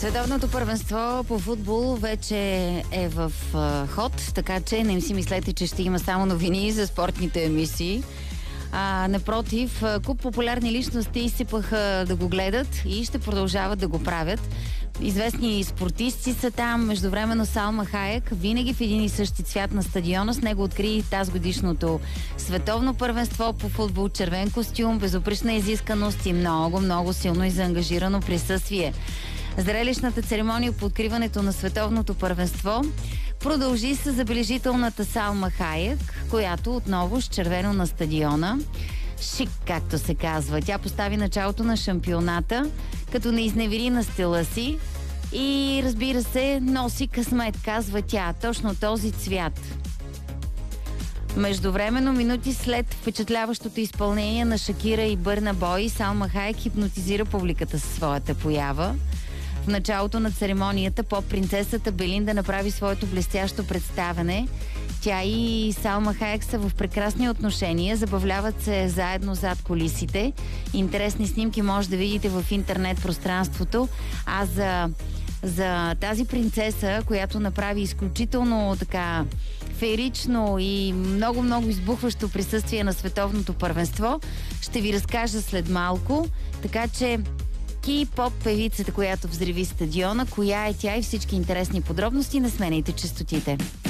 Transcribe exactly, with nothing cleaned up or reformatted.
Световното първенство по футбол вече е в а, ход, така че не си мислете, че ще има само новини за спортните емисии. А, напротив, куп популярни личности изсипаха да го гледат и ще продължават да го правят. Известни спортисти са там. Междувременно Салма Хаек винаги в един и същи цвят на стадиона. С него откри тази годишното световно първенство по футбол. Червен костюм, безупречна изисканост и много, много силно и заангажирано присъствие. Зрелищната церемония по откриването на световното първенство продължи с забележителната Салма Хаек, която отново с червено на стадиона. Шик, както се казва. Тя постави началото на шампионата, като не изневери на стила си и, разбира се, носи късмет, казва тя, точно този цвят. Междувременно, минути след впечатляващото изпълнение на Шакира и Бърна Бой, Салма Хаек хипнотизира публиката със своята поява. В началото на церемонията поп-принцесата Белинда направи своето блестящо представяне. Тя и Салма Хаек са в прекрасни отношения, забавляват се заедно зад кулисите. Интересни снимки може да видите в интернет пространството. А за, за тази принцеса, която направи изключително така феерично и много-много избухващо присъствие на световното първенство, ще ви разкажа след малко. Така че Кей-поп певицата, която взриви стадиона, коя е тя и всички интересни подробности, не сменяйте честотите.